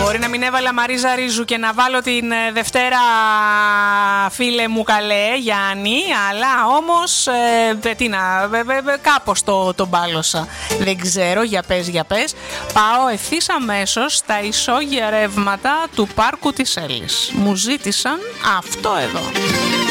Μπορεί να μην έβαλα Μαρίζα Ρίζου και να βάλω την Δευτέρα φίλε μου καλέ Γιάννη, αλλά όμως κάπως το μπάλωσα. Δεν ξέρω, για πες. Πάω ευθύς αμέσως στα ισόγεια ρεύματα του πάρκου της Έλλης. Μου ζήτησαν αυτό εδώ.